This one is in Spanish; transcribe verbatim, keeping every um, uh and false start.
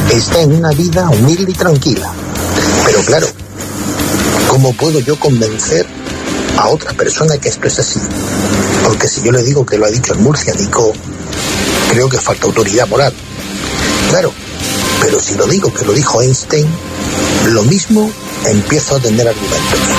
está en una vida humilde y tranquila. Pero claro, ¿cómo puedo yo convencer a otra persona que esto es así? Porque si yo le digo que lo ha dicho el murcianico, creo que falta autoridad moral. Claro, pero si lo digo que lo dijo Einstein, lo mismo empiezo a tener argumentos.